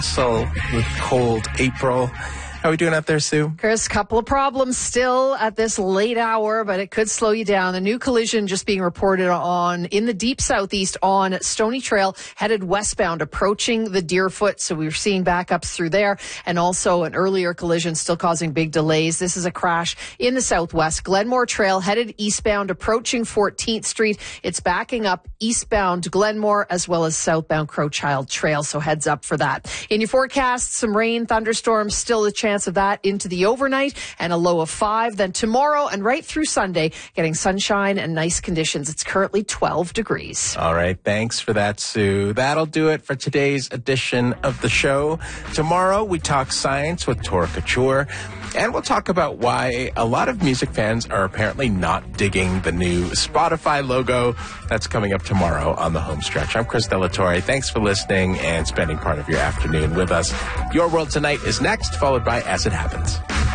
So with cold April. How are we doing up there, Sue? Chris, couple of problems still at this late hour, but it could slow you down. A new collision just being reported on in the deep southeast on Stony Trail, headed westbound, approaching the Deerfoot. So we're seeing backups through there. And also an earlier collision still causing big delays. This is a crash in the southwest. Glenmore Trail, headed eastbound, approaching 14th Street. It's backing up eastbound Glenmore as well as southbound Crowchild Trail. So heads up for that. In your forecast, some rain, thunderstorms, still a chance of that into the overnight, and a low of 5. Then tomorrow and right through Sunday, getting sunshine and nice conditions. It's currently 12 degrees. All right. Thanks for that, Sue. That'll do it for today's edition of the show. Tomorrow, we talk science with Tora Couture. And we'll talk about why a lot of music fans are apparently not digging the new Spotify logo. That's coming up tomorrow on the home stretch. I'm Chris Delatorre. Thanks for listening and spending part of your afternoon with us. Your World Tonight is next, followed by As It Happens.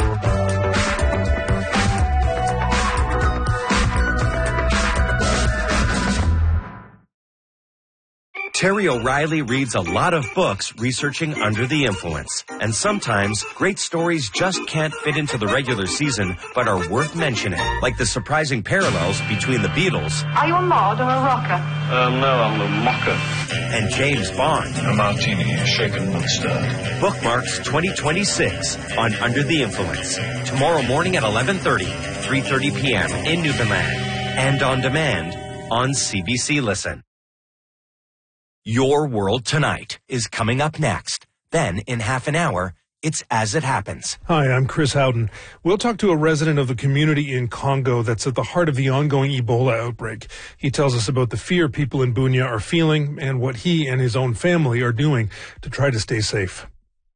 Terry O'Reilly reads a lot of books researching Under the Influence. And sometimes, great stories just can't fit into the regular season, but are worth mentioning. Like the surprising parallels between the Beatles. Are you a mod or a rocker? No, I'm a mocker. And James Bond. A martini, shaken not stirred. Bookmarks 2026 on Under the Influence. Tomorrow morning at 11:30, 3:30 p.m. in Newfoundland. And on demand on CBC Listen. Your World Tonight is coming up next. Then, in half an hour, it's As It Happens. Hi, I'm Chris Howden. We'll talk to a resident of the community in Congo that's at the heart of the ongoing Ebola outbreak. He tells us about the fear people in Bunia are feeling and what he and his own family are doing to try to stay safe.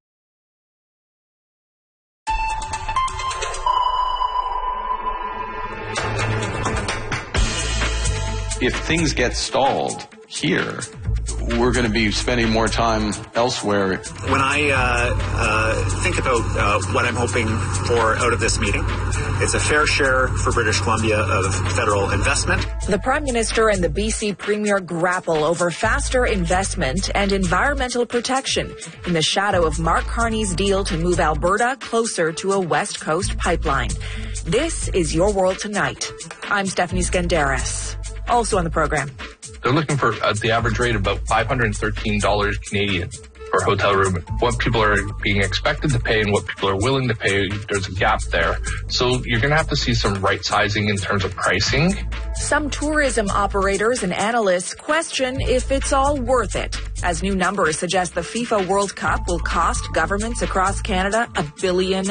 If things get stalled here, we're going to be spending more time elsewhere. When I think about what I'm hoping for out of this meeting, it's a fair share for British Columbia of federal investment. The Prime Minister and the BC Premier grapple over faster investment and environmental protection in the shadow of Mark Carney's deal to move Alberta closer to a West Coast pipeline. This is Your World Tonight. I'm Stephanie Skandaris. Also on the program. They're looking for the average rate of about $513 Canadian for a hotel room. What people are being expected to pay and what people are willing to pay, there's a gap there. So you're going to have to see some right sizing in terms of pricing. Some tourism operators and analysts question if it's all worth it, as new numbers suggest the FIFA World Cup will cost governments across Canada $1 billion.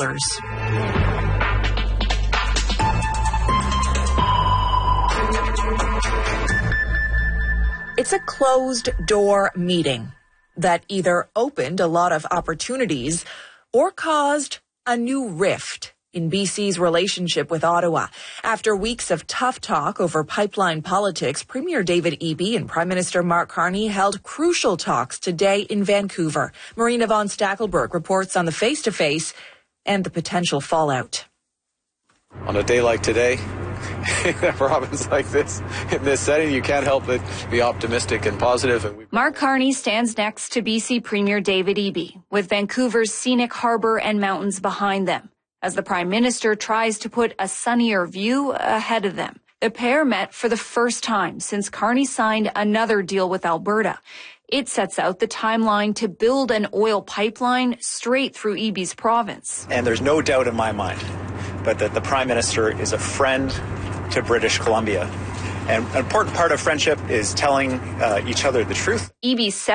It's a closed-door meeting that either opened a lot of opportunities or caused a new rift in BC's relationship with Ottawa. After weeks of tough talk over pipeline politics, Premier David Eby and Prime Minister Mark Carney held crucial talks today in Vancouver. Marina von Stackelberg reports on the face-to-face and the potential fallout. On a day like today, in a province like this, in this setting, you can't help but be optimistic and positive. Mark Carney stands next to BC Premier David Eby, with Vancouver's scenic harbour and mountains behind them, as the Prime Minister tries to put a sunnier view ahead of them. The pair met for the first time since Carney signed another deal with Alberta. It sets out the timeline to build an oil pipeline straight through Eby's province. And there's no doubt in my mind but that the Prime Minister is a friend to British Columbia. And an important part of friendship is telling each other the truth. Eby said